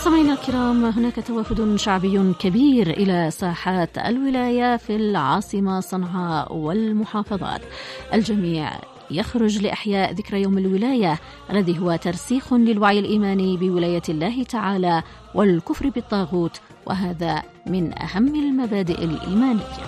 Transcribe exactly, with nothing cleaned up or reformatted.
مستمعينا الكرام، هناك توافد شعبي كبير إلى ساحات الولاية في العاصمة صنعاء والمحافظات. الجميع يخرج لإحياء ذكرى يوم الولاية الذي هو ترسيخ للوعي الإيماني بولاية الله تعالى والكفر بالطاغوت، وهذا من أهم المبادئ الإيمانية.